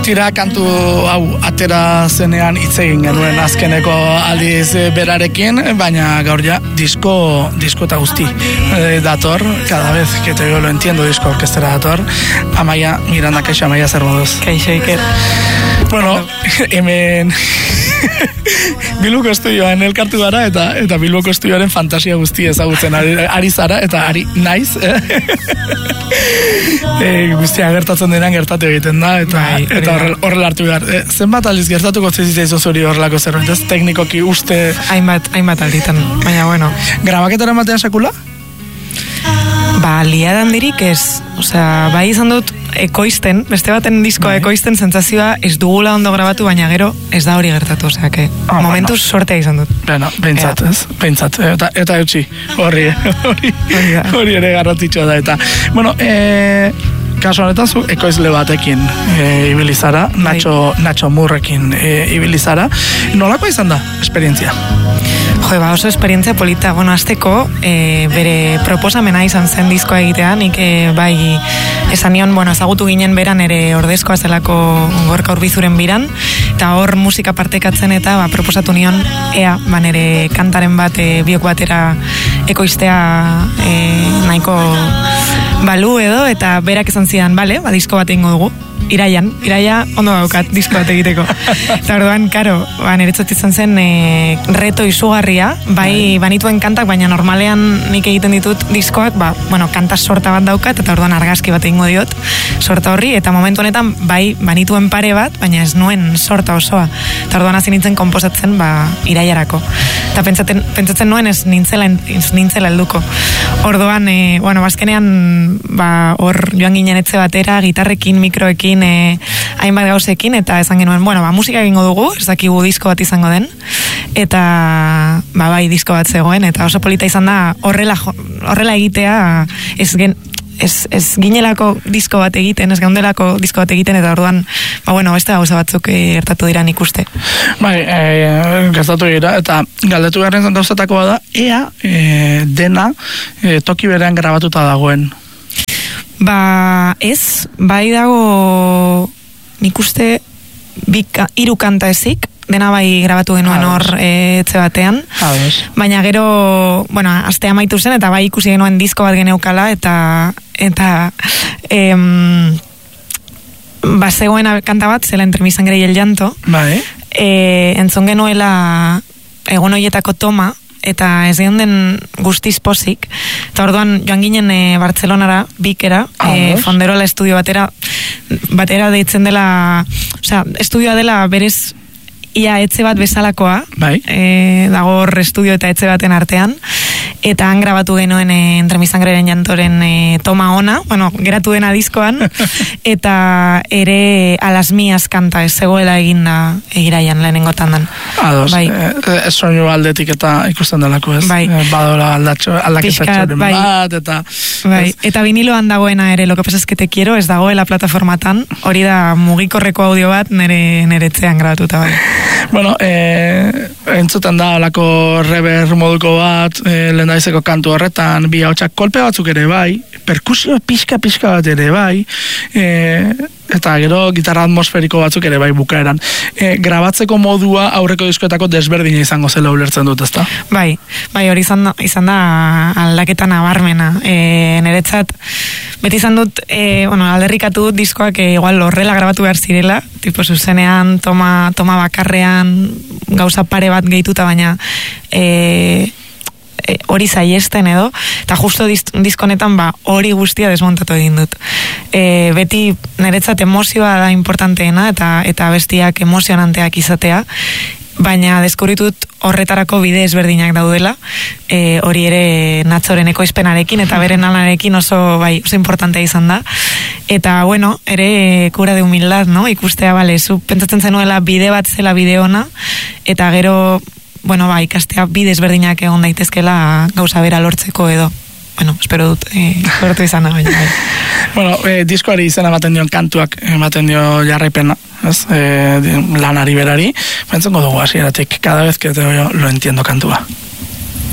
Tira kantu hau atera zenean hitz egin genuen azkeneko aldiz berarekin, baina gaur ja disko eta guzti dator, cada vez que te lo entiendo disko orkestera dator. Amaia Miranda, kaixo Amaia, zer moduz? Kaixo Iker. Bueno, hemen Bilboko estudioan elkartu gara eta Bilboko estudioaren fantasia guzti ezagutzen ari zara eta ari naiz. Guztia gertatzen denan gertatu egiten da eta horrela hartu behar. Zenbat aldiz gertatuko zizitza zuri horrelako zerbait, ez? Teknikoki uste... Hainbat alditan, baina bueno. Grabaketara ematean sekula? Ba, liadan dirik ez. Osea, bai izan dut ekoizten, beste baten diskoa ekoizten sentsazioa ez dugula ondo grabatu, baina gero ez da hori gertatu, osea, que momentuz sortea izan dut. Bueno, pentsat, ez? Pentsat, eta eutxi, hori ere garrantzitsua da, eta, bueno, kasu honetan zu ekoizle batekin ibili zara, Nacho Murrekin ibili zara. Nolako izan da esperientzia? Jo, ba, oso esperientzia polita. Bueno, azteko, bere proposamena izan zen diskoa egitea, nik bai esan nion, bueno, ezagutu ginen beran ere ordezkoa zelako Gorka Urbizuren biran, eta hor musika partekatzen eta ba, proposatu nion, ba, nere kantaren bat biok batera ekoiztea nahiko balu edo, eta berak esan zidan, bale, ba, disko bat egingo dugu. Iraia ondo daukat disko bat egiteko. Eta orduan, karo, ba, niretzat izan zen reto izugarria, bai banituen kantak, baina normalean nik egiten ditut diskoak, ba, bueno, kanta sorta bat daukat, eta orduan argazki bat egingo diot sorta horri, eta momentu honetan bai banituen pare bat, baina ez nuen sorta osoa. Eta orduan hasi nintzen konposatzen, ba, Iraiarako. Eta pentsatzen nuen ez nintzela helduko. Orduan, bueno, bazkenean, ba, hor joan ginen etxe batera, gitarrekin, mikroekin, hainbat gauzekin, eta esan genuen, bueno, ba, musika egingo dugu, ez dakigu disko bat izango den, eta ba, bai, disko bat zegoen, eta oso polita izan da horrela egitea, ez ginelako disko bat egiten, ez geundelako disko bat egiten, eta orduan, ba, bueno, beste gauza batzuk gertatu dira nik uste. Bai, gertatu dira, eta galdetu garen gauzatakoa da, ea dena toki berean grabatuta dagoen. Ba, ez, bai dago nik uste 3 kanta ezik, dena bai grabatu genuen hor etxe batean, baina gero, bueno, astea amaitu zen, eta bai ikusi genuen disko bat geneukala, eta bazegoen kanta bat, zela Entre mi sangre y el llanto, entzun genuela egun horietako toma, eta ez den guztiz pozik, eta orduan joan ginen Bartzelonara, bikera, Fonderola estudio batera deitzen dela, osea, estudioa dela berez ia etxe bat bezalakoa, dago hor estudio eta etxe baten artean, eta han grabatu genuen Entre mi sangreren jantoren toma ona, bueno, geratu dena diskoan, eta ere A las mías kanta ez zegoela eginda Iraian lehenengotan dan. Ados, soinu aldetik eta ikusten delako, ez? Badola aldaketxoren bat, eta... Eta viniloan dagoena ere, lo que pasa es que te quiero, ez dagoela plataformatan, hori da mugikorreko audio bat nere etxean grabatuta, bai. Bueno, entzuten da alako rever moduko bat, lehendaizeko kantu horretan, bi hautsak kolpe batzuk ere bai, perkusio pixka bat ere bai, eta gero gitarra atmosferiko batzuk ere bai bukaeran. Grabatzeko modua aurreko diskoetako desberdina izango zela ulertzen dut, ezta? Bai, hori izan da aldaketa nabarmena. Niretzat, beti izan dut, alderrikatu dut diskoak igual horrela grabatu behar zirela, tipo zuzenean, toma bakarrean, gauza pare bat gehituta, baina hori saiesten edo, eta justo diskonetan hori guztia desmontatu egin dut. Beti niretzat emozioa da importanteena, eta bestiak emozionanteak izatea, baina deskubritut horretarako bide ezberdinak daudela, hori ere Natxoren ekoizpenarekin eta beren lanarekin oso importantea izan da, eta bueno, ere cura de humildad, no? Ikustea, bale, zu pentsatzen zenuela bide bat zela bide ona, eta gero, bueno, ikastea bide ezberdinak egon daitezkela gauza bera lortzeko edo. Bueno, espero dut, lortu izan baina. Bueno, diskoari izena ematen dion kantuak, ematen dio jarraipena, lanari berari, pentsongo dugu hasieratik, cada vez que te oigo lo entiendo kantua.